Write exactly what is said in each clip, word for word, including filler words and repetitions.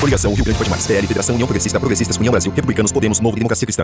Coligação Rio Grande Pode Mais, P L, Federação União Progressista, Progressistas, União Brasil, Republicanos, Podemos, Novo e Democracia Cristã.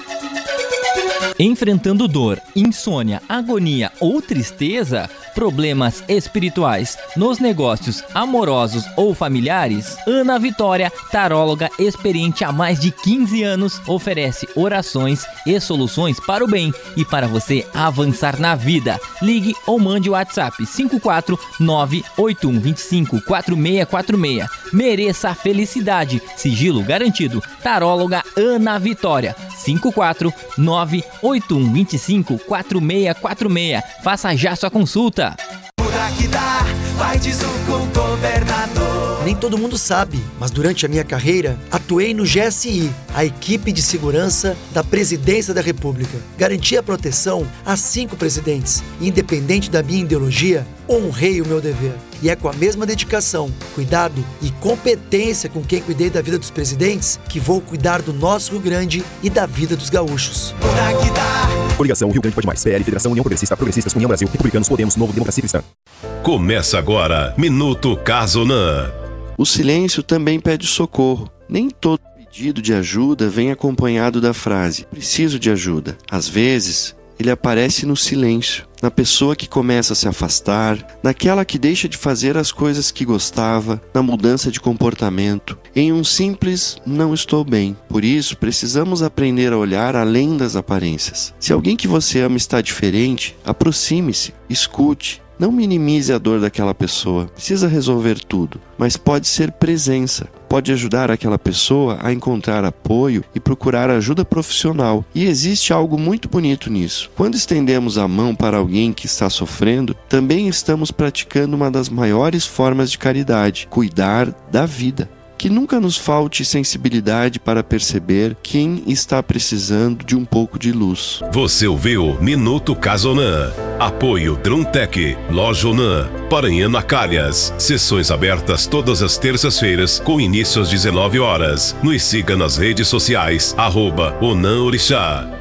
Enfrentando dor, insônia, agonia ou tristeza, problemas espirituais, nos negócios, amorosos ou familiares, Ana Vitória, taróloga experiente há mais de quinze anos, oferece orações e soluções para o bem e para você avançar na vida. Ligue ou mande o WhatsApp cinco quatro nove oito um dois cinco quatro seis quatro seis. Mereça a felicidade, sigilo garantido. Taróloga Ana Vitória, cinco quatro nove oito um dois cinco quatro seis quatro seis. Faça já sua consulta. Que dá, vai diz o governador. Nem todo mundo sabe, mas durante a minha carreira, atuei no G S I, a equipe de segurança da Presidência da República. Garanti a proteção a cinco presidentes. Independente da minha ideologia, honrei o meu dever. E é com a mesma dedicação, cuidado e competência com quem cuidei da vida dos presidentes que vou cuidar do nosso Rio Grande e da vida dos gaúchos. Que dá. Coligação Rio Grande Pode Mais, P L, Federação União Progressista, Progressistas, União Brasil, Republicanos, Podemos, Novo e Democracia Cristã. Começa agora, Minuto Casonan. O silêncio também pede socorro. Nem todo pedido de ajuda vem acompanhado da frase "preciso de ajuda". Às vezes, ele aparece no silêncio, na pessoa que começa a se afastar, naquela que deixa de fazer as coisas que gostava, na mudança de comportamento, em um simples "não estou bem". Por isso, precisamos aprender a olhar além das aparências. Se alguém que você ama está diferente, aproxime-se, escute. Não minimize a dor daquela pessoa. Precisa resolver tudo, mas pode ser presença. Pode ajudar aquela pessoa a encontrar apoio e procurar ajuda profissional. E existe algo muito bonito nisso. Quando estendemos a mão para alguém que está sofrendo, também estamos praticando uma das maiores formas de caridade: cuidar da vida. Que nunca nos falte sensibilidade para perceber quem está precisando de um pouco de luz. Você ouviu Minuto Casonan. Apoio Druntec, Lojonan, Paranhana Calhas. Sessões abertas todas as terças-feiras com início às dezenove horas. Nos siga nas redes sociais, arroba Onan Orixá.